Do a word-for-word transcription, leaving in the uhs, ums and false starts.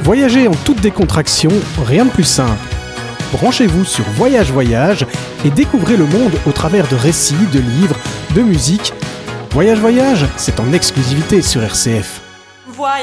Voyager en toute décontraction, rien de plus simple. Branchez-vous sur Voyage Voyage et découvrez le monde au travers de récits, de livres, de musique. Voyage Voyage, c'est en exclusivité sur R C F.